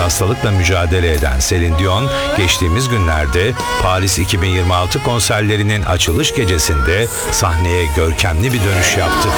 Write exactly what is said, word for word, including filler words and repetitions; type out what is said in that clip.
hastalıkla mücadele eden Celine Dion, geçtiğimiz günlerde Paris iki bin yirmi altı konserlerinin açılış gecesinde sahneye görkemli bir dönüş yaptı.